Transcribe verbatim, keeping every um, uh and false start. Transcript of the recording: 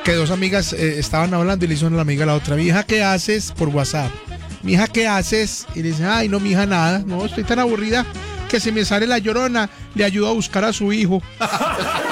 que dos amigas eh, estaban hablando y le hizo una a la amiga a la otra, mi hija, ¿qué haces? Por WhatsApp. Mi hija, ¿qué haces? Y le dice, ay, no, mi hija, nada. No, estoy tan aburrida que se me sale la llorona. Le ayudo a buscar a su hijo.